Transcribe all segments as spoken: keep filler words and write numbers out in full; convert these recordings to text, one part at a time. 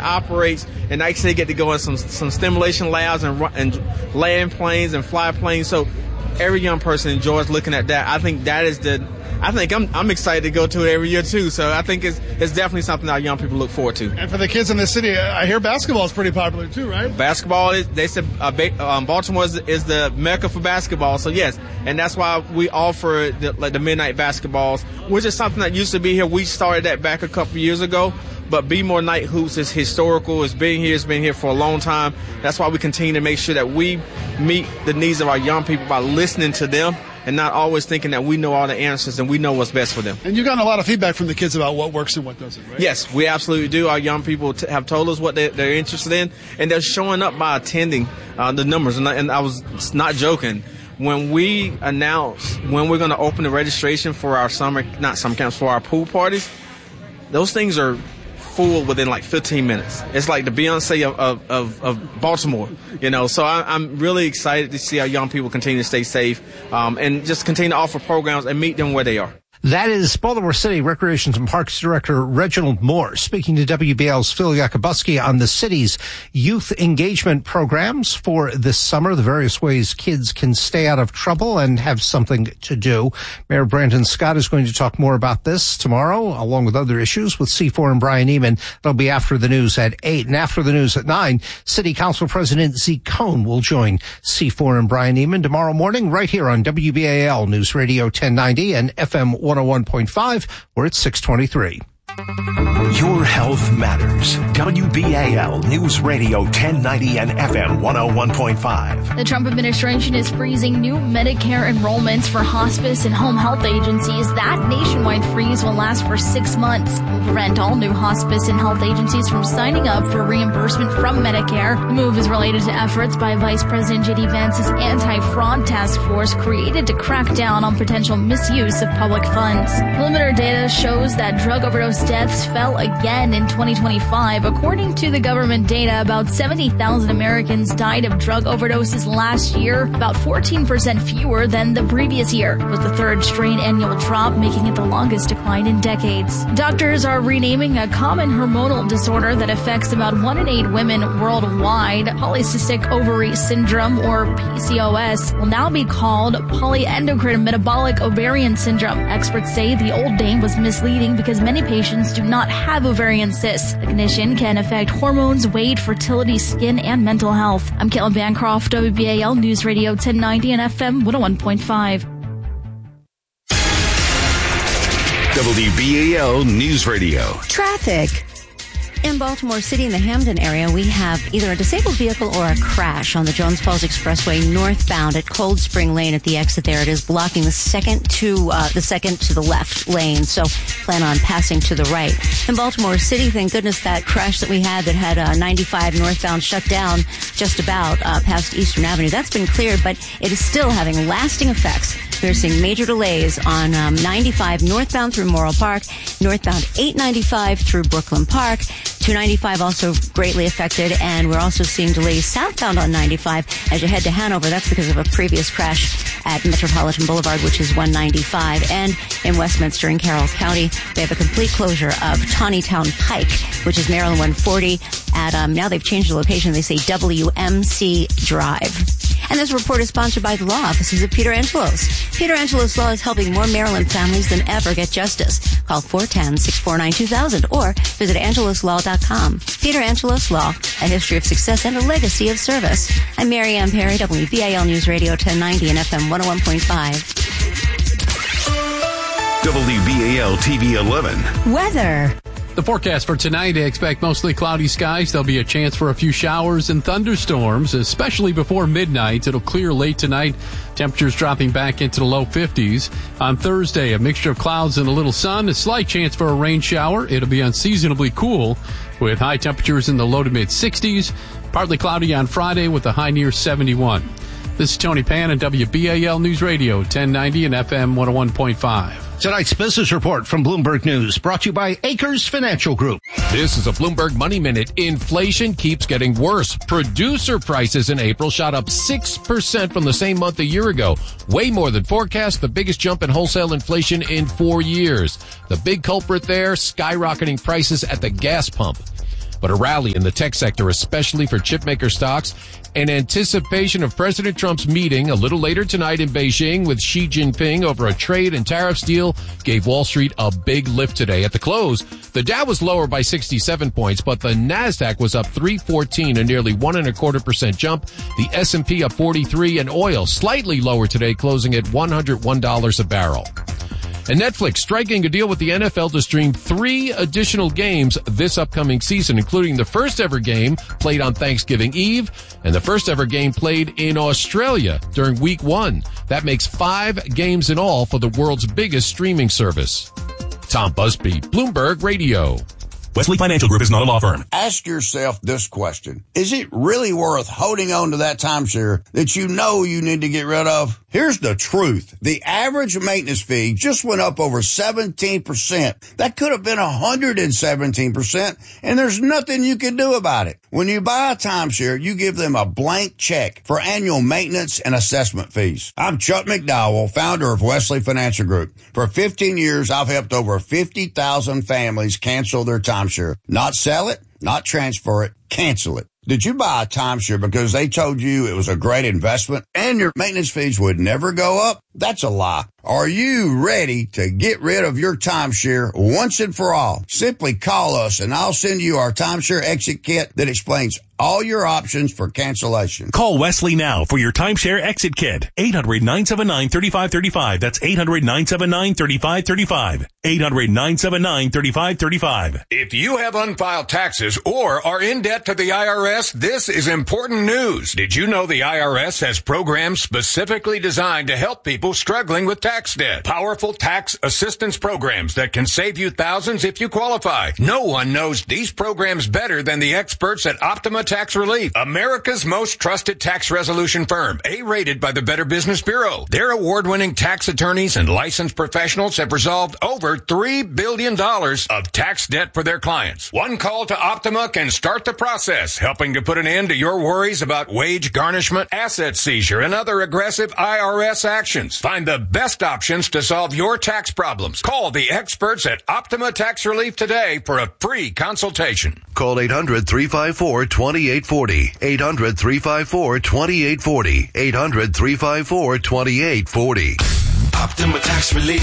operates, and actually get to go in some some stimulation labs and run, and land planes and fly planes. So every young person enjoys looking at that. I think that is the. I think I'm I'm excited to go to it every year too. So I think it's it's definitely something our young people look forward to. And for the kids in the city, I hear basketball is pretty popular too, right? Basketball is. They said uh, um, Baltimore is, is the mecca for basketball. So yes, and that's why we offer the, like the midnight basketballs, which is something that used to be here. We started that back a couple years ago. But Be More Night Hoops is historical. It's been here. It's been here for a long time. That's why we continue to make sure that we meet the needs of our young people by listening to them and not always thinking that we know all the answers and we know what's best for them. And you've gotten a lot of feedback from the kids about what works and what doesn't, right? Yes, we absolutely do. Our young people t- have told us what they, they're interested in, and they're showing up by attending uh, the numbers. And I, and I was not joking. When we announce when we're going to open the registration for our summer, not summer camps, for our pool parties, those things are full within like fifteen minutes. It's like the Beyonce of, of, of, of Baltimore, you know. So I, I'm really excited to see our young people continue to stay safe um, and just continue to offer programs and meet them where they are. That is Baltimore City Recreations and Parks Director Reginald Moore speaking to W B L's Phil Yakubuski on the city's youth engagement programs for this summer, the various ways kids can stay out of trouble and have something to do. Mayor Brandon Scott is going to talk more about this tomorrow, along with other issues, with C four and Brian Eamon. That'll be after the news at eight. And after the news at nine, City Council President Zeke Cohn will join C four and Brian Eamon tomorrow morning right here on W B A L News Radio ten ninety and F M one oh one point five, where it's six twenty-three. Your health matters. W B A L News Radio ten ninety and F M one oh one point five. The Trump administration is freezing new Medicare enrollments for hospice and home health agencies. That nationwide freeze will last for six months. It will prevent all new hospice and health agencies from signing up for reimbursement from Medicare. The move is related to efforts by Vice President J D Vance's anti-fraud task force created to crack down on potential misuse of public funds. Preliminary data shows that drug overdose deaths fell again in twenty twenty-five. According to the government data, about seventy thousand Americans died of drug overdoses last year, about fourteen percent fewer than the previous year. It was the third straight annual drop, making it the longest decline in decades. Doctors are renaming a common hormonal disorder that affects about one in eight women worldwide. Polycystic ovary syndrome, or P C O S, will now be called polyendocrine metabolic ovarian syndrome. Experts say the old name was misleading because many patients do not have ovarian cysts. The condition can affect hormones, weight, fertility, skin, and mental health. I'm Caitlin Bancroft, W B A L News Radio ten ninety and F M one oh one point five. W B A L News Radio. Traffic. In Baltimore City in the Hamden area, we have either a disabled vehicle or a crash on the Jones Falls Expressway northbound at Cold Spring Lane at the exit there. It is blocking the second to uh, the second to the left lane, so plan on passing to the right. In Baltimore City, thank goodness that crash that we had that had uh, ninety-five northbound shut down just about uh, past Eastern Avenue. That's been cleared, but it is still having lasting effects. We're seeing major delays on um, ninety-five northbound through Morrill Park, northbound eight ninety-five through Brooklyn Park, two ninety-five also greatly affected, and we're also seeing delays southbound on ninety-five as you head to Hanover. That's because of a previous crash at Metropolitan Boulevard, which is one ninety-five. And in Westminster in Carroll County, we have a complete closure of Tawnytown Pike, which is Maryland one forty. At um, now they've changed the location. They say W M C Drive. And this report is sponsored by the law offices of Peter Angelos. Peter Angelos Law is helping more Maryland families than ever get justice. Call four one zero, six four nine, two thousand or visit angelos law dot com. Peter Angelos Law, a history of success and a legacy of service. I'm Mary Ann Perry, W B A L News Radio ten ninety and F M one oh one point five. W B A L T V eleven. Weather. The forecast for tonight, they expect mostly cloudy skies. There'll be a chance for a few showers and thunderstorms, especially before midnight. It'll clear late tonight. Temperatures dropping back into the low fifties. On Thursday, a mixture of clouds and a little sun. A slight chance for a rain shower. It'll be unseasonably cool with high temperatures in the low to mid sixties. Partly cloudy on Friday with a high near seventy-one. This is Tony Pan and W B A L News Radio ten ninety and F M one oh one point five. Tonight's business report from Bloomberg News, brought to you by Acres Financial Group. This is a Bloomberg Money Minute. Inflation keeps getting worse. Producer prices in April shot up six percent from the same month a year ago. Way more than forecast, the biggest jump in wholesale inflation in four years. The big culprit there, skyrocketing prices at the gas pump. but a rally in the tech sector, especially for chipmaker stocks, in anticipation of President Trump's meeting a little later tonight in Beijing with Xi Jinping over a trade and tariffs deal, gave Wall Street a big lift today. At the close, the Dow was lower by sixty-seven points, but the NASDAQ was up three fourteen, a nearly one and a quarter percent jump. The S and P up forty-three, and oil slightly lower today, closing at one hundred one dollars a barrel. And Netflix striking a deal with the N F L to stream three additional games this upcoming season, including the first ever game played on Thanksgiving Eve and the first ever game played in Australia during week one. That makes five games in all for the world's biggest streaming service. Tom Busby, Bloomberg Radio. Wesley Financial Group is not a law firm. Ask yourself this question. Is it really worth holding on to that timeshare that you know you need to get rid of? Here's the truth. The average maintenance fee just went up over seventeen percent. That could have been one hundred seventeen percent, and there's nothing you can do about it. When you buy a timeshare, you give them a blank check for annual maintenance and assessment fees. I'm Chuck McDowell, founder of Wesley Financial Group. For fifteen years, I've helped over fifty thousand families cancel their timeshare. Not sell it, not transfer it, cancel it. Did you buy a timeshare because they told you it was a great investment and your maintenance fees would never go up? That's a lie. Are you ready to get rid of your timeshare once and for all? Simply call us and I'll send you our timeshare exit kit that explains all your options for cancellation. Call Wesley now for your timeshare exit kit. eight hundred nine seven nine three five three five. That's eight hundred nine seven nine three five three five. eight hundred nine seven nine three five three five. If you have unfiled taxes or are in debt to the I R S, this is important news. Did you know the I R S has programs specifically designed to help people struggling with tax debt? Powerful tax assistance programs that can save you thousands if you qualify. No one knows these programs better than the experts at Optima Tax Relief, America's most trusted tax resolution firm, A-rated by the Better Business Bureau. Their award-winning tax attorneys and licensed professionals have resolved over three billion dollars of tax debt for their clients. One call to Optima can start the process, helping to put an end to your worries about wage garnishment, asset seizure, and other aggressive I R S actions. Find the best options to solve your tax problems. Call the experts at Optima Tax Relief today for a free consultation. Call eight hundred three five four two eight four zero. eight hundred three five four two eight four zero. eight hundred three five four two eight four zero. Optima Tax Relief.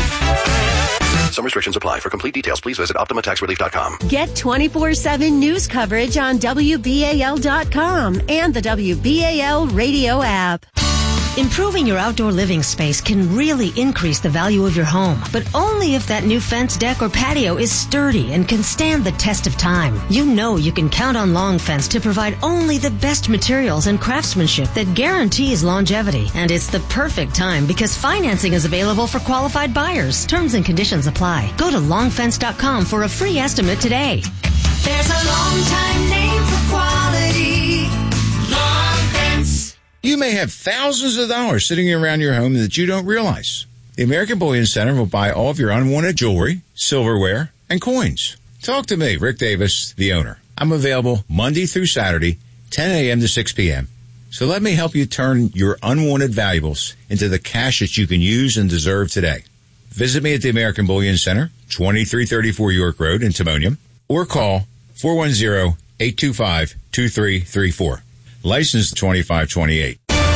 Some restrictions apply. For complete details, please visit optima tax relief dot com. Get twenty-four seven news coverage on W B A L dot com and the W B A L radio app. Improving your outdoor living space can really increase the value of your home, but only if that new fence, deck, or patio is sturdy and can stand the test of time. You know you can count on Long Fence to provide only the best materials and craftsmanship that guarantees longevity. And it's the perfect time because financing is available for qualified buyers. Terms and conditions apply. Go to long fence dot com for a free estimate today. There's a long time name for quality. Long Fence. You may have thousands of dollars sitting around your home that you don't realize. The American Bullion Center will buy all of your unwanted jewelry, silverware, and coins. Talk to me, Rick Davis, the owner. I'm available Monday through Saturday, ten a.m. to six p.m. So let me help you turn your unwanted valuables into the cash that you can use and deserve today. Visit me at the American Bullion Center, twenty-three thirty-four York Road in Timonium, or call four one zero, eight two five, two three three four. License twenty-five twenty-eight.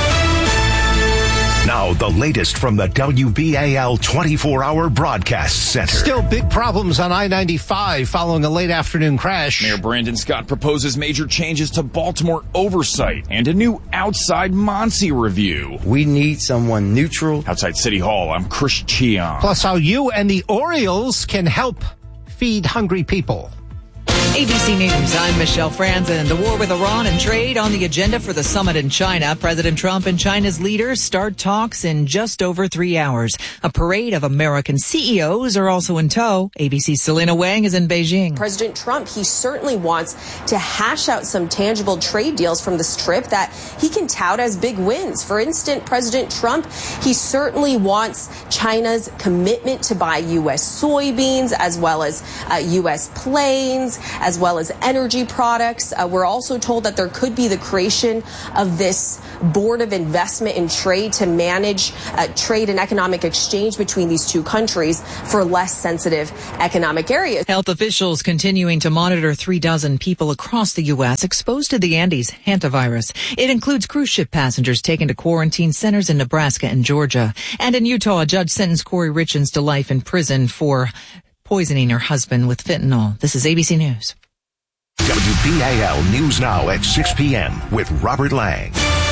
Now, the latest from the W B A L twenty-four hour broadcast center. Still big problems on I ninety-five following a late afternoon crash. Mayor Brandon Scott proposes major changes to Baltimore oversight and a new outside Monsi review. We need someone neutral. Outside City Hall, I'm Chris Chion. Plus how you and the Orioles can help feed hungry people. A B C News, I'm Michelle Franzen. The war with Iran and trade on the agenda for the summit in China. President Trump and China's leaders start talks in just over three hours. A parade of American C E Os are also in tow. A B C's Selena Wang is in Beijing. President Trump, he certainly wants to hash out some tangible trade deals from this trip that he can tout as big wins. For instance, President Trump, he certainly wants China's commitment to buy U S soybeans as well as uh, U S planes, as well as energy products. Uh, we're also told that there could be the creation of this Board of Investment and Trade to manage uh, trade and economic exchange between these two countries for less sensitive economic areas. Health officials continuing to monitor three dozen people across the U S exposed to the Andes hantavirus. It includes cruise ship passengers taken to quarantine centers in Nebraska and Georgia. And in Utah, a judge sentenced Corey Richens to life in prison for poisoning her husband with fentanyl. This is A B C News. W B A L News Now at six p.m. with Robert Lang.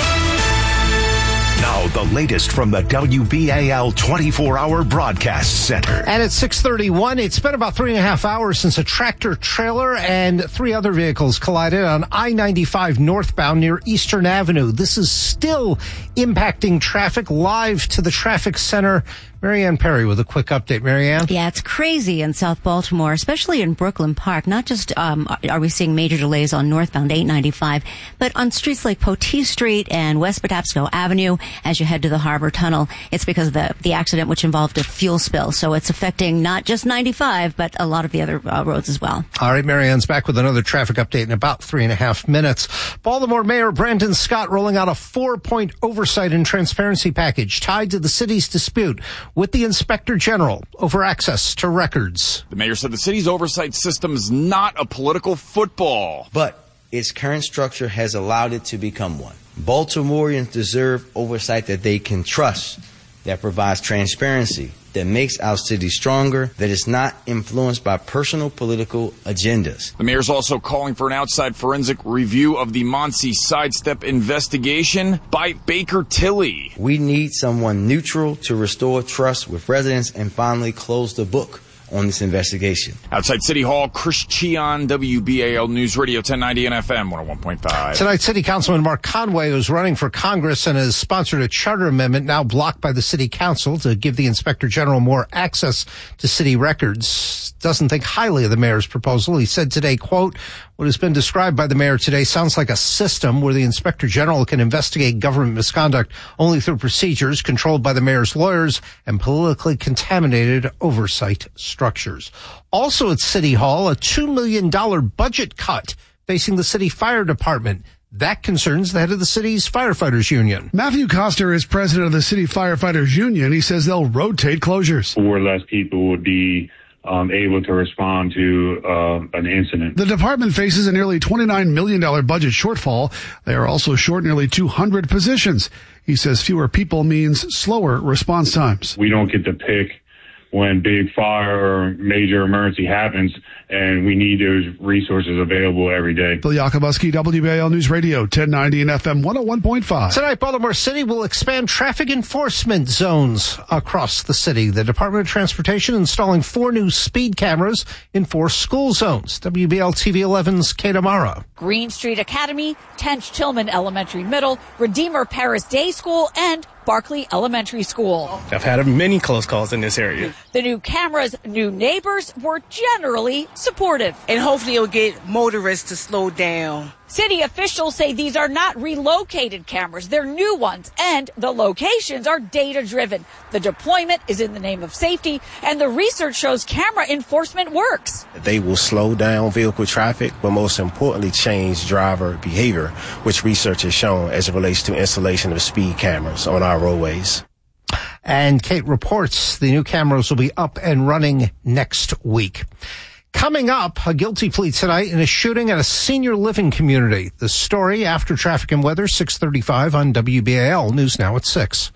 Now, the latest from the W B A L twenty-four hour Broadcast Center. And at six thirty-one, it's been about three and a half hours since a tractor trailer and three other vehicles collided on I ninety-five northbound near Eastern Avenue. This is still impacting traffic. Live to the traffic center, Marianne Perry with a quick update. Marianne? Yeah, it's crazy in South Baltimore, especially in Brooklyn Park. Not just um, are we seeing major delays on northbound eight ninety-five, but on streets like Poteet Street and West Patapsco Avenue as you head to the Harbor Tunnel. It's because of the, the accident which involved a fuel spill. So it's affecting not just ninety-five, but a lot of the other uh, roads as well. All right, Marianne's back with another traffic update in about three and a half minutes. Baltimore Mayor Brandon Scott rolling out a four-point oversight and transparency package tied to the city's dispute with the Inspector General over access to records. The mayor said the city's oversight system is not a political football. But its current structure has allowed it to become one. Baltimoreans deserve oversight that they can trust, that provides transparency, that makes our city stronger, that is not influenced by personal political agendas. The mayor's also calling for an outside forensic review of the Monsey sidestep investigation by Baker Tilly. We need someone neutral to restore trust with residents and finally close the book on this investigation. Outside City Hall, Chris Cheon, W B A L News Radio ten ninety and F M one oh one point five. Tonight, City Councilman Mark Conway, who's running for Congress and has sponsored a charter amendment now blocked by the City Council to give the Inspector General more access to city records, doesn't think highly of the mayor's proposal. He said today, quote, what has been described by the mayor today sounds like a system where the Inspector General can investigate government misconduct only through procedures controlled by the mayor's lawyers and politically contaminated oversight structures. Also at City Hall, a two million dollars budget cut facing the city fire department. That concerns the head of the city's firefighters union. Matthew Coster is president of the city firefighters union. He says they'll rotate closures. Four less people would be Um, able to respond to uh, an incident. The department faces a nearly twenty-nine million dollars budget shortfall. They are also short nearly two hundred positions. He says fewer people means slower response times. We don't get to pick when big fire or major emergency happens, and we need those resources available every day. Bill Yakubuski, W B A L News Radio, ten ninety and F M one oh one point five. Tonight, Baltimore City will expand traffic enforcement zones across the city. The Department of Transportation installing four new speed cameras in four school zones. W B L T V eleven's Kate Amara. Green Street Academy, Tench Tillman Elementary Middle, Redeemer Paris Day School, and Barclay Elementary School. I've had many close calls in this area. The new cameras' new neighbors were generally supportive. And hopefully it'll get motorists to slow down. City officials say these are not relocated cameras. They're new ones, and the locations are data-driven. The deployment is in the name of safety, and the research shows camera enforcement works. They will slow down vehicle traffic, but most importantly, change driver behavior, which research has shown as it relates to installation of speed cameras on our roadways. And Kate reports the new cameras will be up and running next week. Coming up, a guilty plea tonight in a shooting at a senior living community. The story after traffic and weather, six thirty-five on W B A L News Now at six.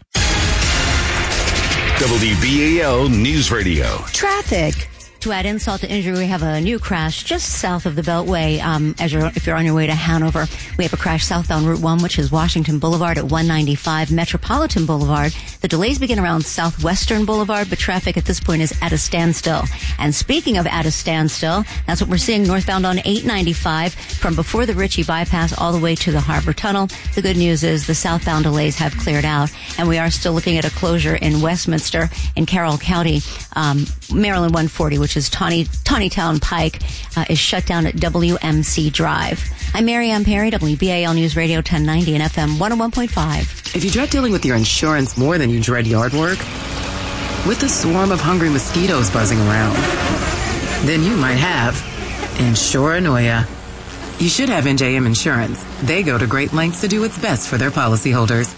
W B A L News Radio. Traffic. To add insult to injury, we have a new crash just south of the Beltway. Um, as you're, if you're on your way to Hanover, we have a crash southbound Route one, which is Washington Boulevard at one ninety-five, Metropolitan Boulevard. The delays begin around Southwestern Boulevard, but traffic at this point is at a standstill. And speaking of at a standstill, that's what we're seeing northbound on eight ninety-five from before the Ritchie bypass all the way to the Harbor Tunnel. The good news is the southbound delays have cleared out, and we are still looking at a closure in Westminster in Carroll County, um, Maryland one forty, which is Tawny, Tawnytown Pike, uh, is shut down at W M C Drive. I'm Marianne Perry, W B A L News Radio ten ninety and F M one oh one point five. If you dread dealing with your insurance more than you dread yard work, with a swarm of hungry mosquitoes buzzing around, then you might have Insuranoia. You should have N J M Insurance. They go to great lengths to do what's best for their policyholders.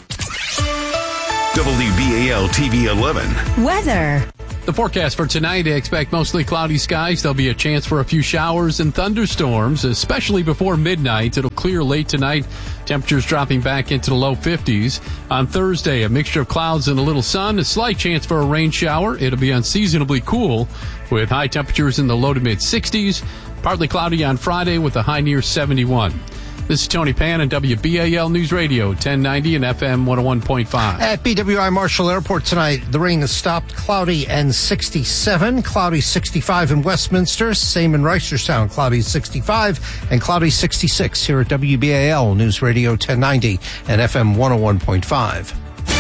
W B A L T V eleven. Weather. The forecast for tonight, I expect mostly cloudy skies. There'll be a chance for a few showers and thunderstorms, especially before midnight. It'll clear late tonight. Temperatures dropping back into the low fifties. On Thursday, a mixture of clouds and a little sun. A slight chance for a rain shower. It'll be unseasonably cool with high temperatures in the low to mid sixties. Partly cloudy on Friday with a high near seventy-one. This is Tony Pan on W B A L News Radio, ten ninety and F M one oh one point five. At B W I Marshall Airport tonight, the rain has stopped. Cloudy and sixty-seven. Cloudy sixty-five in Westminster. Same in Reisterstown. Cloudy sixty-five and cloudy sixty-six here at W B A L News Radio ten ninety and F M one oh one point five.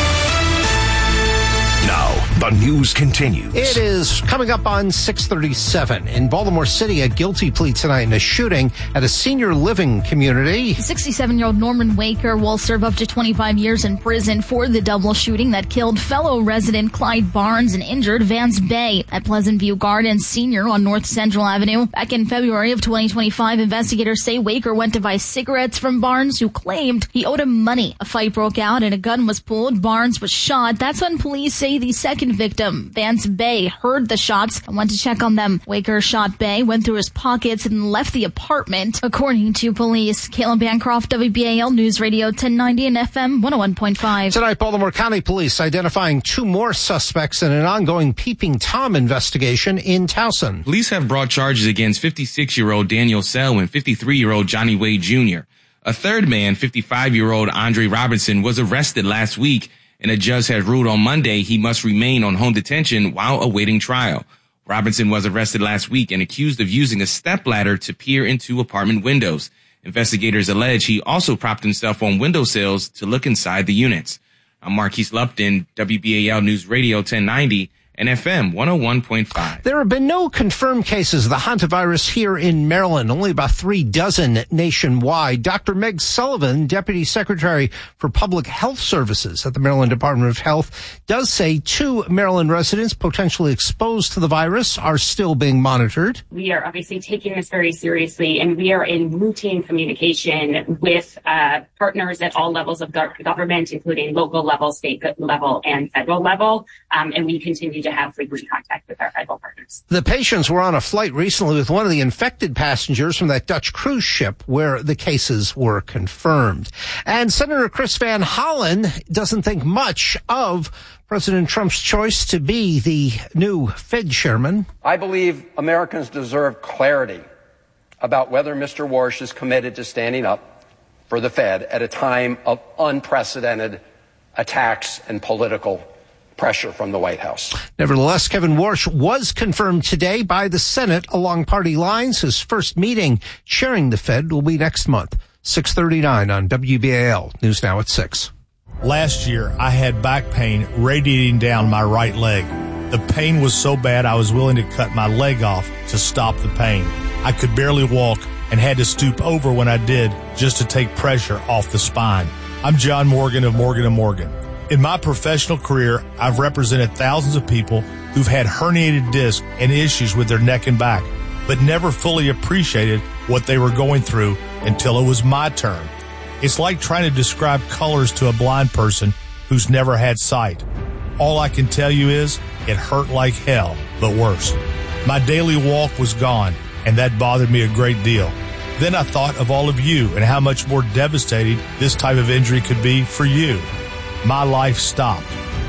Now, the news continues. It is coming up on six thirty-seven. In Baltimore City, a guilty plea tonight in a shooting at a senior living community. sixty-seven-year-old Norman Waker will serve up to twenty-five years in prison for the double shooting that killed fellow resident Clyde Barnes and injured Vance Bay at Pleasant View Gardens Senior on North Central Avenue. Back in February of twenty twenty-five, investigators say Waker went to buy cigarettes from Barnes, who claimed he owed him money. A fight broke out and a gun was pulled. Barnes was shot. That's when police say the second victim, Vance Bay, heard the shots and went to check on them. Waker shot Bay, went through his pockets, and left the apartment, according to police. Caitlin Bancroft, W B A L News Radio ten ninety and F M one oh one point five. Tonight, Baltimore County Police identifying two more suspects in an ongoing Peeping Tom investigation in Towson. Police have brought charges against fifty-six-year-old Daniel Sell and fifty-three-year-old Johnny Wade Junior A third man, fifty-five-year-old Andre Robinson, was arrested last week, and a judge has ruled on Monday he must remain on home detention while awaiting trial. Robinson was arrested last week and accused of using a stepladder to peer into apartment windows. Investigators allege he also propped himself on windowsills to look inside the units. I'm Marquise Lupton, W B A L News Radio ten ninety and F M one oh one point five. There have been no confirmed cases of the hantavirus here in Maryland, only about three dozen nationwide. Doctor Meg Sullivan, Deputy Secretary for Public Health Services at the Maryland Department of Health, does say two Maryland residents potentially exposed to the virus are still being monitored. We are obviously taking this very seriously, and we are in routine communication with uh, partners at all levels of government, including local level, state level, and federal level, um, and we continue to have frequent contact with our federal partners. The patients were on a flight recently with one of the infected passengers from that Dutch cruise ship where the cases were confirmed. And Senator Chris Van Hollen doesn't think much of President Trump's choice to be the new Fed chairman. I believe Americans deserve clarity about whether Mister Warsh is committed to standing up for the Fed at a time of unprecedented attacks and political pressure from the White House. Nevertheless, Kevin Warsh was confirmed today by the Senate along party lines. His first meeting chairing the Fed will be next month. six thirty-nine on W B A L. News Now at six. Last year, I had back pain radiating down my right leg. The pain was so bad I was willing to cut my leg off to stop the pain. I could barely walk and had to stoop over when I did just to take pressure off the spine. I'm John Morgan of Morgan and Morgan. In my professional career, I've represented thousands of people who've had herniated discs and issues with their neck and back, but never fully appreciated what they were going through until it was my turn. It's like trying to describe colors to a blind person who's never had sight. All I can tell you is it hurt like hell, but worse. My daily walk was gone, and that bothered me a great deal. Then I thought of all of you and how much more devastating this type of injury could be for you. My life stopped.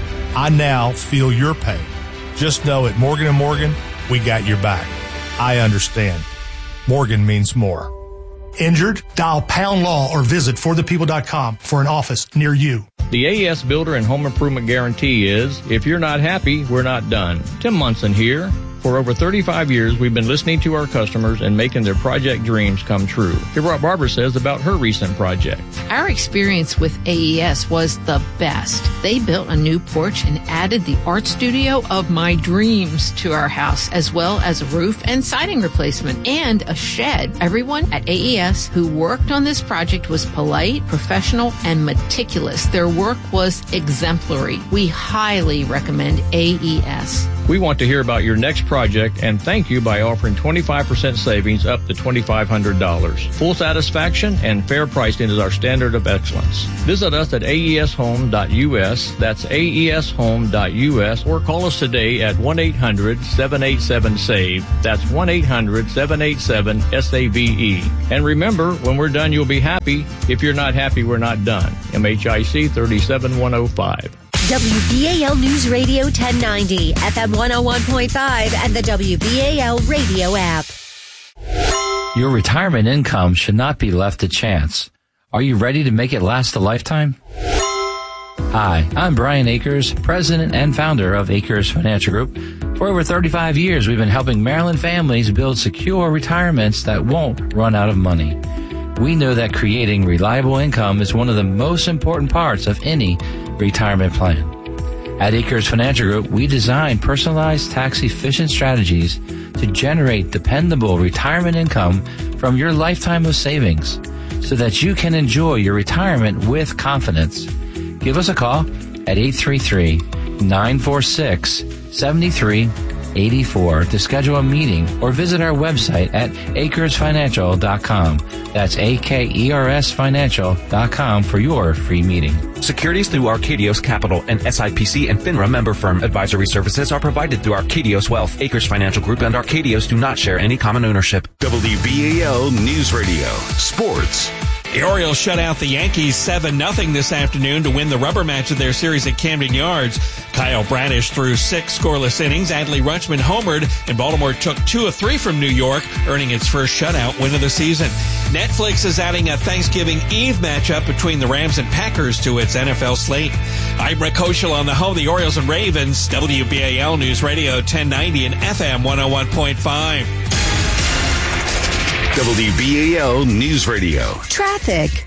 I now feel your pain. Just know at Morgan and Morgan, we got your back. I understand. Morgan means more. Injured? Dial Pound Law or visit for the people dot com for an office near you. The A E S Builder and Home Improvement Guarantee is, if you're not happy, we're not done. Tim Munson here. For over thirty-five years, we've been listening to our customers and making their project dreams come true. Hear what Barbara says about her recent project. Our experience with A E S was the best. They built a new porch and added the art studio of my dreams to our house, as well as a roof and siding replacement and a shed. Everyone at A E S who worked on this project was polite, professional, and meticulous. Their work was exemplary. We highly recommend A E S. We want to hear about your next project and thank you by offering twenty-five percent savings up to twenty-five hundred dollars. Full satisfaction and fair pricing is our standard of excellence. Visit us at A E S home dot U S. That's A E S home dot U S, or call us today at one eight hundred seven eight seven SAVE. That's one eight hundred seven eight seven S A V E. And remember, when we're done, you'll be happy. If you're not happy, we're not done. M H I C thirty-seven one oh five. W B A L News Radio ten ninety, F M one oh one point five, and the W B A L radio app. Your retirement income should not be left to chance. Are you ready to make it last a lifetime? Hi, I'm Brian Akers, president and founder of Akers Financial Group. For over thirty-five years, we've been helping Maryland families build secure retirements that won't run out of money. We know that creating reliable income is one of the most important parts of any retirement plan. At Akers Financial Group, we design personalized tax-efficient strategies to generate dependable retirement income from your lifetime of savings so that you can enjoy your retirement with confidence. Give us a call at eight three three, nine four six, seven three eight four to schedule a meeting or visit our website at akers financial dot com. That's A K E R S financial dot com for your free meeting. Securities through Arcadios Capital and S I P C and FINRA member firm. Advisory services are provided through Arcadios Wealth. Akers Financial Group and Arcadios do not share any common ownership. W B A L News Radio. Sports. The Orioles shut out the Yankees seven nothing this afternoon to win the rubber match of their series at Camden Yards. Kyle Bradish threw six scoreless innings. Adley Rutschman homered, and Baltimore took two of three from New York, earning its first shutout win of the season. Netflix is adding a Thanksgiving Eve matchup between the Rams and Packers to its N F L slate. I'm Rick Koschel on the home of the Orioles and Ravens, W B A L News Radio ten ninety and F M one oh one point five. W B A L News Radio. Traffic.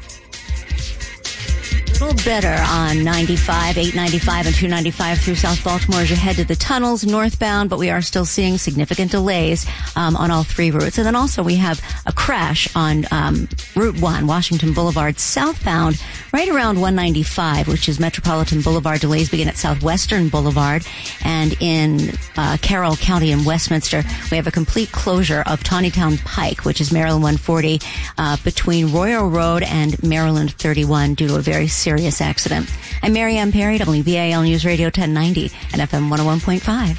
A little better on ninety-five, eight ninety-five, and two ninety-five through South Baltimore as you head to the tunnels northbound, but we are still seeing significant delays um, on all three routes. And then also we have a crash on um, Route one, Washington Boulevard, southbound, right around one ninety-five, which is Metropolitan Boulevard. Delays begin at Southwestern Boulevard. And in uh, Carroll County in Westminster, we have a complete closure of Tawnytown Pike, which is Maryland one forty, uh, between Royal Road and Maryland thirty-one due to a very serious accident. I'm Mary Ann Perry, W B A L News Radio ten ninety and F M one oh one point five.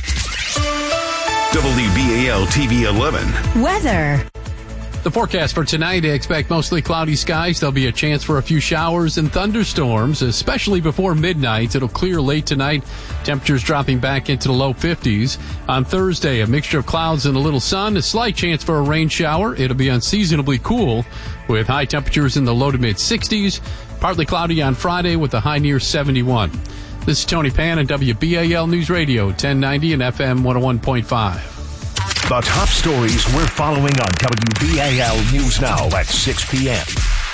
W B A L T V eleven. Weather. The forecast for tonight, expect mostly cloudy skies. There'll be a chance for a few showers and thunderstorms, especially before midnight. It'll clear late tonight. Temperatures dropping back into the low fifties. On Thursday, a mixture of clouds and a little sun. A slight chance for a rain shower. It'll be unseasonably cool with high temperatures in the low to mid sixties. Partly cloudy on Friday with a high near seventy-one. This is Tony Pan and W B A L News Radio ten ninety and F M one oh one point five. The top stories we're following on W B A L News Now at six p.m.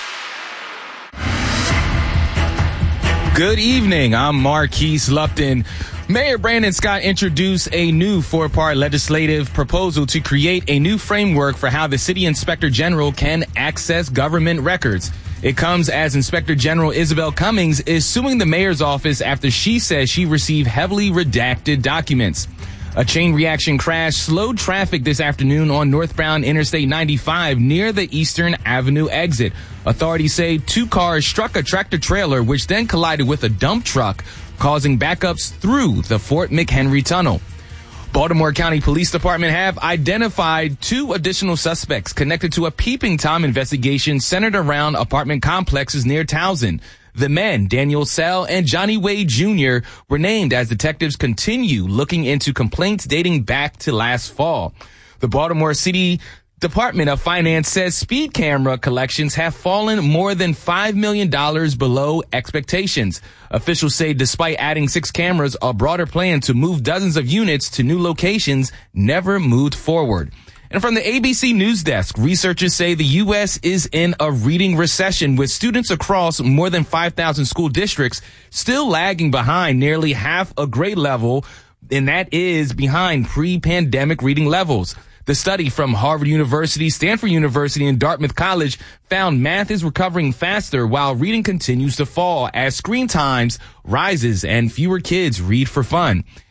Good evening. I'm Marquise Lupton. Mayor Brandon Scott introduced a new four-part legislative proposal to create a new framework for how the city inspector general can access government records. It comes as Inspector General Isabel Cummings is suing the mayor's office after she says she received heavily redacted documents. A chain reaction crash slowed traffic this afternoon on northbound Interstate ninety-five near the Eastern Avenue exit. Authorities say two cars struck a tractor-trailer, which then collided with a dump truck, causing backups through the Fort McHenry Tunnel. Baltimore County Police Department have identified two additional suspects connected to a peeping Tom investigation centered around apartment complexes near Towson. The men, Daniel Sell and Johnny Wade Junior, were named as detectives continue looking into complaints dating back to last fall. The Baltimore City Department of Finance says speed camera collections have fallen more than five million dollars below expectations. Officials say despite adding six cameras, a broader plan to move dozens of units to new locations never moved forward. And from the A B C News Desk, researchers say the U S is in a reading recession with students across more than five thousand school districts still lagging behind nearly half a grade level, and that is behind pre-pandemic reading levels. The study from Harvard University, Stanford University, and Dartmouth College found math is recovering faster while reading continues to fall as screen times rises and fewer kids read for fun.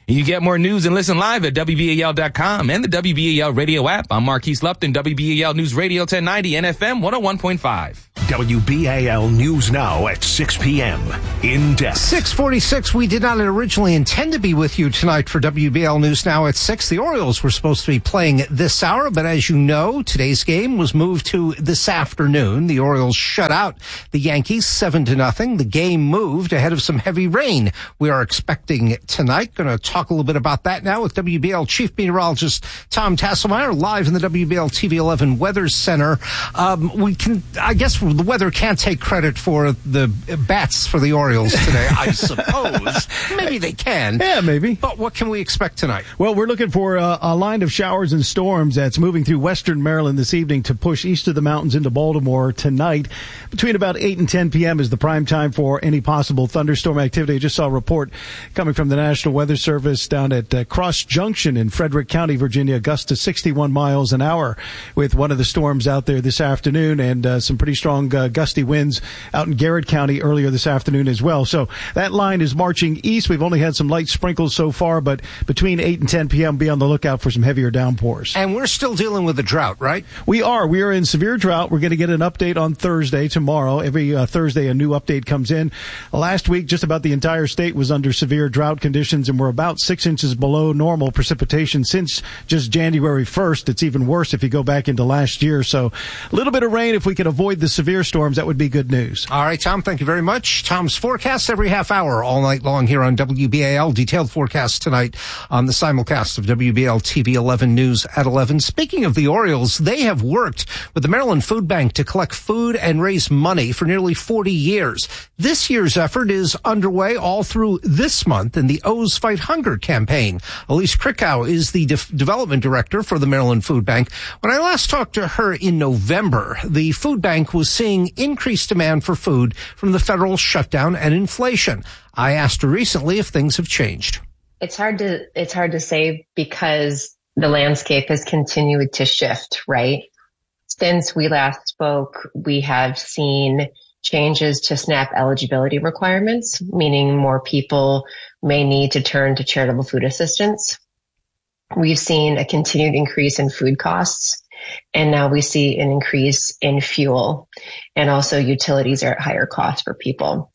You get more news and listen live at W B A L dot com and the W B A L radio app. I'm Marquise Lupton, W B A L News Radio ten ninety and F M one oh one point five. W B A L News Now at six p.m. In depth. six forty-six. We did not originally intend to be with you tonight for W B A L News Now at six. The Orioles were supposed to be playing this hour, but as you know, today's game was moved to this afternoon. The Orioles shut out the Yankees seven to nothing. The game moved ahead of some heavy rain we are expecting tonight. Going to talk a little bit about that now with W B L Chief Meteorologist Tom Tasselmeyer live in the W B L T V eleven Weather Center. Um, we can, I guess the weather can't take credit for the bats for the Orioles today, I suppose. Maybe they can. Yeah, maybe. But what can we expect tonight? Well, we're looking for a, a line of showers and storms that's moving through western Maryland this evening to push east of the mountains into Baltimore tonight. Between about eight and ten p.m. is the prime time for any possible thunderstorm activity. I just saw a report coming from the National Weather Service down at uh, Cross Junction in Frederick County, Virginia, gusts to sixty-one miles an hour with one of the storms out there this afternoon, and uh, some pretty strong uh, gusty winds out in Garrett County earlier this afternoon as well. So that line is marching east. We've only had some light sprinkles so far, but between eight and ten p.m. be on the lookout for some heavier downpours. And we're still dealing with the drought, right? We are. We are in severe drought. We're going to get an update on Thursday, tomorrow. Every uh, Thursday, a new update comes in. Last week, just about the entire state was under severe drought conditions, and we're about six inches below normal precipitation since just January first. It's even worse if you go back into last year. So a little bit of rain, if we can avoid the severe storms, that would be good news. All right, Tom, thank you very much. Tom's forecast every half hour all night long here on W B A L. Detailed forecast tonight on the simulcast of W B L T V eleven News at eleven. Speaking of the Orioles, they have worked with the Maryland Food Bank to collect food and raise money for nearly forty years. This year's effort is underway all through this month in the O's Fight Hunger campaign. Elise Krikow is the de- development director for the Maryland Food Bank. When I last talked to her in November, the food bank was seeing increased demand for food from the federal shutdown and inflation. I asked her recently if things have changed. It's hard to, it's hard to say because the landscape has continued to shift, right? Since we last spoke, we have seen changes to SNAP eligibility requirements, meaning more people may need to turn to charitable food assistance. We've seen a continued increase in food costs, and now we see an increase in fuel, and also utilities are at higher cost for people.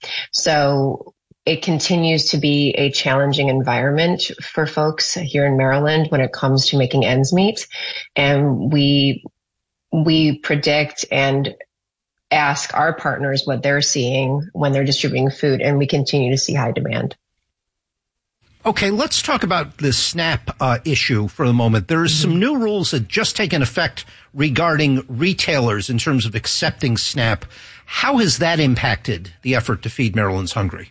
So it continues to be a challenging environment for folks here in Maryland when it comes to making ends meet. And we, we predict and ask our partners what they're seeing when they're distributing food, and we continue to see high demand. Okay, let's talk about the SNAP uh, issue for a moment. There are mm-hmm. some new rules that just taken effect regarding retailers in terms of accepting SNAP. How has that impacted the effort to feed Maryland's hungry?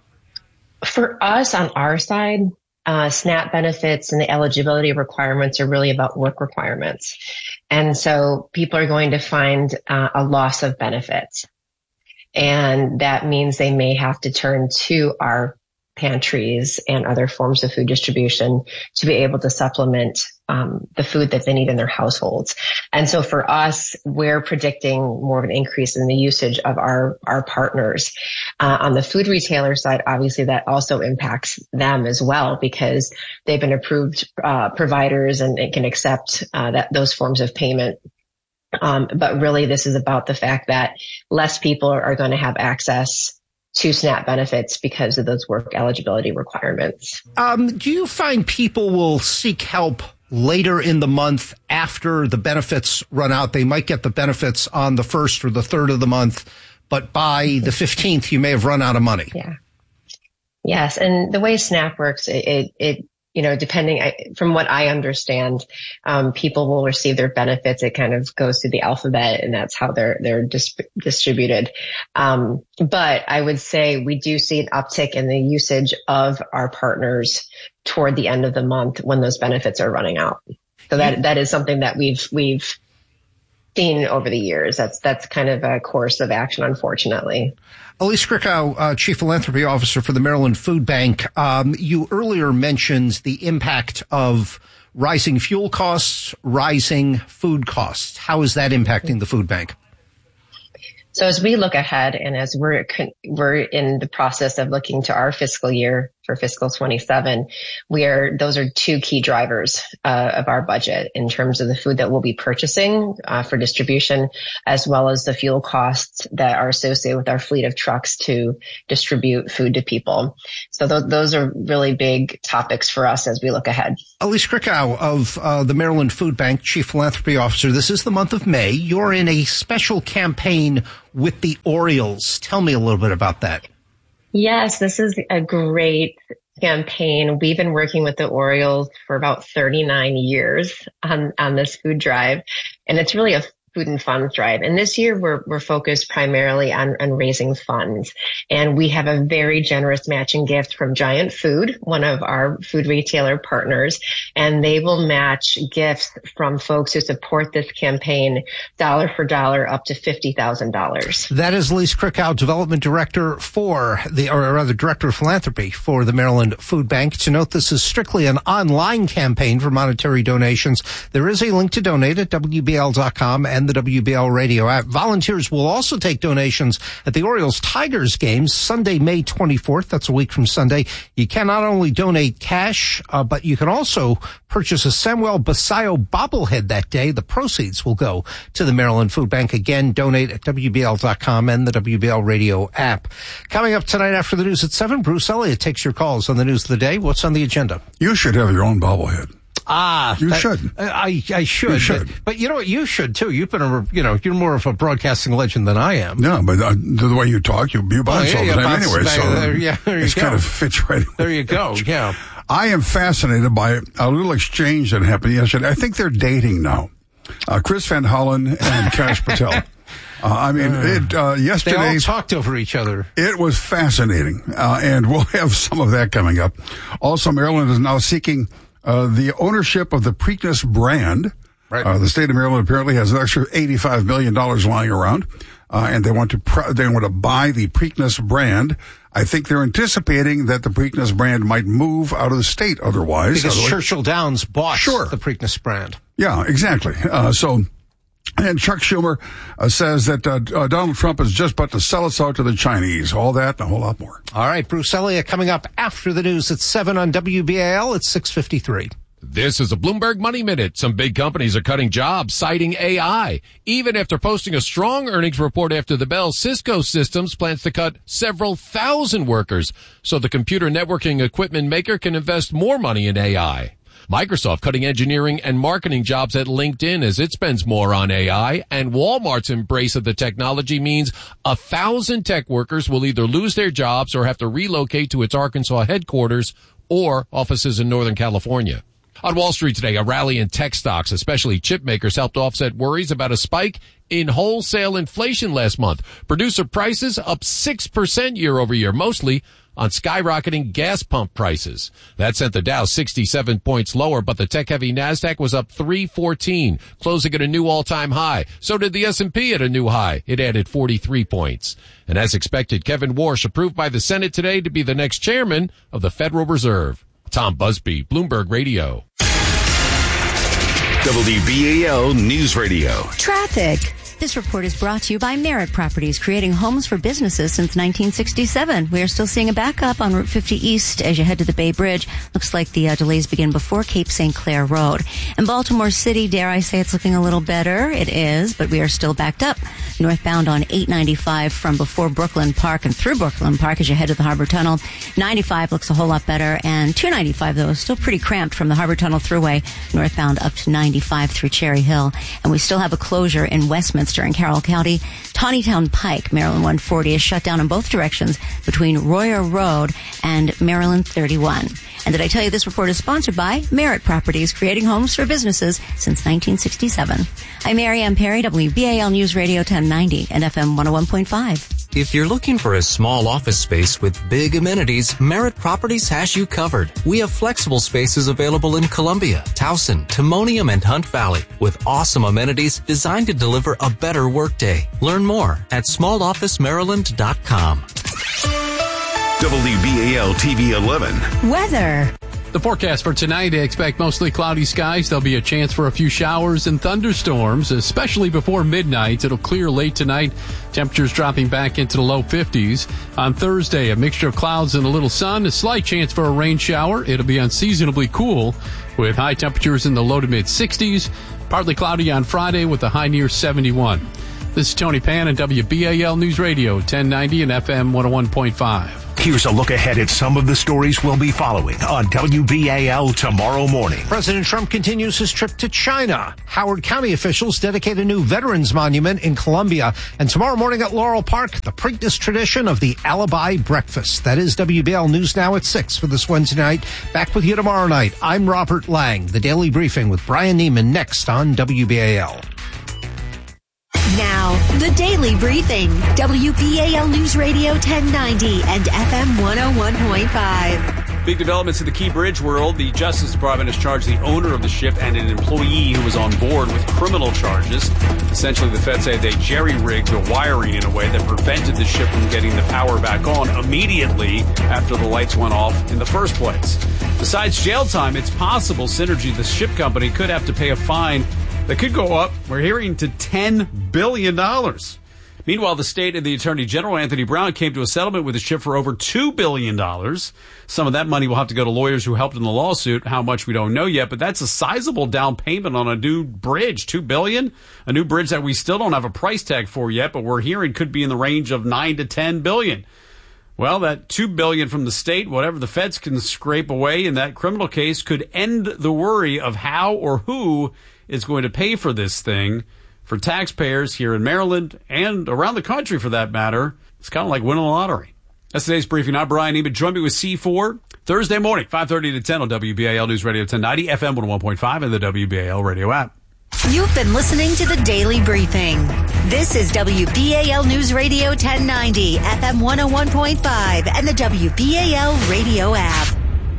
For us on our side, uh, SNAP benefits and the eligibility requirements are really about work requirements. And so people are going to find uh, a loss of benefits. And that means they may have to turn to our pantries and other forms of food distribution to be able to supplement um, the food that they need in their households. And so for us, we're predicting more of an increase in the usage of our, our partners. Uh, on the food retailer side, obviously that also impacts them as well because they've been approved uh, providers and it can accept uh, that those forms of payment. Um, but really this is about the fact that less people are, are going to have access to SNAP benefits because of those work eligibility requirements. Um, do you find people will seek help later in the month after the benefits run out? They might get the benefits on the first or the third of the month, but by the fifteenth, you may have run out of money. Yeah. Yes. And the way SNAP works, it, it, it you know, depending from what I understand, um, people will receive their benefits. It kind of goes through the alphabet and that's how they're, they're dis- distributed. Um, but I would say we do see an uptick in the usage of our partners toward the end of the month when those benefits are running out. So that, that is something that we've, we've seen over the years. That's, that's kind of a course of action, unfortunately. Elise Krikow, uh, Chief Philanthropy Officer for the Maryland Food Bank. Um, you earlier mentioned the impact of rising fuel costs, rising food costs. How is that impacting the food bank? So as we look ahead and as we're, we're in the process of looking to our fiscal year for fiscal twenty-seven, we are, those are two key drivers uh, of our budget in terms of the food that we'll be purchasing uh, for distribution, as well as the fuel costs that are associated with our fleet of trucks to distribute food to people. So th- those are really big topics for us as we look ahead. Elise Krikow of uh, the Maryland Food Bank, Chief Philanthropy Officer. This is the month of May. You're in a special campaign with the Orioles. Tell me a little bit about that. Yes, this is a great campaign. We've been working with the Orioles for about thirty-nine years on, on this food drive, and it's really a food and funds drive. And this year we're, we're focused primarily on, on raising funds. And we have a very generous matching gift from Giant Food, one of our food retailer partners. And they will match gifts from folks who support this campaign dollar for dollar up to fifty thousand dollars. That is Elise Krikow, Development Director for the, or rather Director of Philanthropy for the Maryland Food Bank. To note, this is strictly an online campaign for monetary donations. There is a link to donate at W B L dot com and the W B L radio app. Volunteers will also take donations at the Orioles Tigers games Sunday, May twenty-fourth. That's a week from Sunday. You can not only donate cash, uh, but you can also purchase a Samuel Basayo bobblehead that day. The proceeds will go to the Maryland Food Bank. Again, donate at W B L dot com and the W B L radio app. Coming up tonight after the news at seven, Bruce Elliott takes your calls on the news of the day. What's on the agenda? You should have your own bobblehead. Ah, you that, should. I I should. You should. But, but you know what? You should too. You've been a, you know, you're more of a broadcasting legend than I am. Yeah, but uh, the way you talk, you, you bounce oh, yeah, all the yeah, time bounce anyway. Back, so there, yeah, there you it's go. kind of fits right. There you go. Yeah. I am fascinated by a little exchange that happened yesterday. I think they're dating now. Uh, Chris Van Hollen and Kash Patel. Uh, I mean, uh, it, uh, yesterday. They all talked over each other. It was fascinating. Uh, and we'll have some of that coming up. Also, Maryland is now seeking uh, the ownership of the Preakness brand. Right. Uh, the state of Maryland apparently has an extra eighty-five million dollars lying around. Uh, and they want to, pr- they want to buy the Preakness brand. I think they're anticipating that the Preakness brand might move out of the state otherwise. Because otherwise. Churchill Downs bought sure. the Preakness brand. Yeah, exactly. Uh, so, and Chuck Schumer uh, says that uh, uh, Donald Trump is just about to sell us out to the Chinese. All that and a whole lot more. All right, Bruce Elliott coming up after the news at seven on W B A L at six fifty-three. This is a Bloomberg Money Minute. Some big companies are cutting jobs, citing A I. Even after posting a strong earnings report after the bell, Cisco Systems plans to cut several thousand workers so the computer networking equipment maker can invest more money in A I. Microsoft cutting engineering and marketing jobs at LinkedIn as it spends more on A I, and Walmart's embrace of the technology means a thousand tech workers will either lose their jobs or have to relocate to its Arkansas headquarters or offices in Northern California. On Wall Street today, a rally in tech stocks, especially chip makers, helped offset worries about a spike in wholesale inflation last month. Producer prices up six percent year over year, mostly on skyrocketing gas pump prices. That sent the Dow sixty-seven points lower, but the tech-heavy NASDAQ was up three fourteen, closing at a new all-time high. So did the S and P at a new high. It added forty-three points. And as expected, Kevin Warsh approved by the Senate today to be the next chairman of the Federal Reserve. Tom Busby, Bloomberg Radio. W B A L News Radio. Traffic. This report is brought to you by Merritt Properties, creating homes for businesses since nineteen sixty-seven. We are still seeing a backup on Route fifty East as you head to the Bay Bridge. Looks like the uh, delays begin before Cape Saint Clair Road. In Baltimore City, dare I say it's looking a little better? It is, but we are still backed up. Northbound on eight ninety-five from before Brooklyn Park and through Brooklyn Park as you head to the Harbor Tunnel. ninety-five looks a whole lot better, and two ninety-five, though, is still pretty cramped from the Harbor Tunnel Thruway northbound up to ninety-five through Cherry Hill. And we still have a closure in Westminster in Carroll County. Tawnytown Pike, Maryland one forty, is shut down in both directions between Royer Road and Maryland thirty-one. And did I tell you this report is sponsored by Merritt Properties, creating homes for businesses since nineteen sixty-seven. I'm Mary Ann Perry, W B A L News Radio ten ninety and F M one oh one point five. If you're looking for a small office space with big amenities, Merritt Properties has you covered. We have flexible spaces available in Columbia, Towson, Timonium, and Hunt Valley with awesome amenities designed to deliver a better workday. Learn more at small office maryland dot com. W B A L T V eleven. Weather. The forecast for tonight, expect mostly cloudy skies. There'll be a chance for a few showers and thunderstorms, especially before midnight. It'll clear late tonight. Temperatures dropping back into the low fifties. On Thursday, a mixture of clouds and a little sun. A slight chance for a rain shower. It'll be unseasonably cool with high temperatures in the low to mid sixties. Partly cloudy on Friday with a high near seventy-one. This is Tony Pan at W B A L News Radio, ten ninety and F M one oh one point five. Here's a look ahead at some of the stories we'll be following on W B A L tomorrow morning. President Trump continues his trip to China. Howard County officials dedicate a new veterans monument in Columbia. And tomorrow morning at Laurel Park, the Preakness tradition of the Alibi Breakfast. That is W B A L News Now at six for this Wednesday night. Back with you tomorrow night. I'm Robert Lang. The Daily Briefing with Brian Neiman next on W B A L. Now, the Daily Briefing, W B A L News Radio ten ninety and F M one oh one point five. Big developments in the Key Bridge world. The Justice Department has charged the owner of the ship and an employee who was on board with criminal charges. Essentially, the feds say they jerry-rigged the wiring in a way that prevented the ship from getting the power back on immediately after the lights went off in the first place. Besides jail time, it's possible Synergy, the ship company, could have to pay a fine that could go up, we're hearing, to ten billion dollars. Meanwhile, the state and the Attorney General, Anthony Brown, came to a settlement with the ship for over two billion dollars. Some of that money will have to go to lawyers who helped in the lawsuit. How much, we don't know yet, but that's a sizable down payment on a new bridge. two billion dollars? A new bridge that we still don't have a price tag for yet, but we're hearing could be in the range of nine to ten billion dollars. Well, that two billion dollars from the state, whatever the feds can scrape away in that criminal case, could end the worry of how or who is going to pay for this thing for taxpayers here in Maryland and around the country, for that matter. It's kind of like winning the lottery. That's today's briefing. I'm Brian Neiman. Join me with C four Thursday morning, five thirty to ten on W B A L News Radio ten ninety, F M one oh one point five, and the W B A L radio app. You've been listening to the Daily Briefing. This is W B A L News Radio ten ninety, F M one oh one point five, and the W B A L radio app.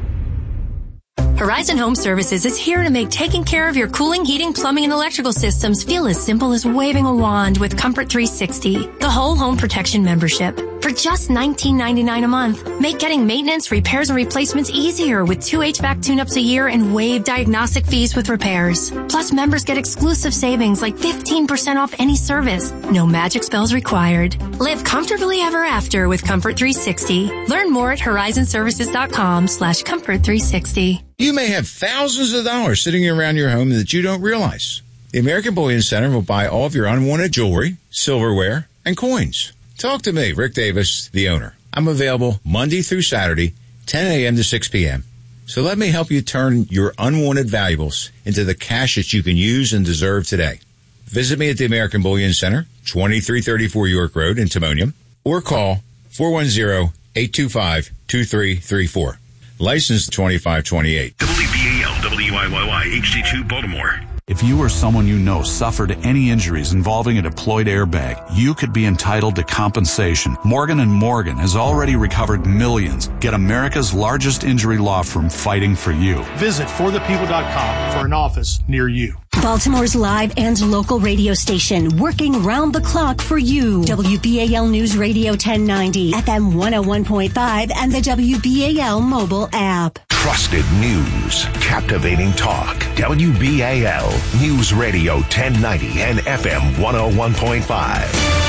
Horizon Home Services is here to make taking care of your cooling, heating, plumbing, and electrical systems feel as simple as waving a wand with Comfort three sixty, the whole home protection membership. For just nineteen ninety-nine a month, make getting maintenance, repairs, and replacements easier with two H V A C tune-ups a year and waive diagnostic fees with repairs. Plus, members get exclusive savings like fifteen percent off any service. No magic spells required. Live comfortably ever after with Comfort three sixty. Learn more at horizon services dot com slash comfort three sixty. You may have thousands of dollars sitting around your home that you don't realize. The American Bullion Center will buy all of your unwanted jewelry, silverware, and coins. Talk to me, Rick Davis, the owner. I'm available Monday through Saturday, ten a.m. to six p.m. So let me help you turn your unwanted valuables into the cash that you can use and deserve today. Visit me at the American Bullion Center, twenty-three thirty-four York Road in Timonium, or call four one zero, eight two five, two three three four. License twenty-five twenty-eight. W B A L, W I Y Y, H D two, Baltimore. If you or someone you know suffered any injuries involving a deployed airbag, you could be entitled to compensation. Morgan and Morgan has already recovered millions. Get America's largest injury law firm fighting for you. Visit for the people dot com for an office near you. Baltimore's live and local radio station, working round the clock for you. W B A L News Radio ten ninety, F M one oh one point five, and the W B A L mobile app. Trusted news, captivating talk. W B A L News Radio ten ninety and F M one oh one point five.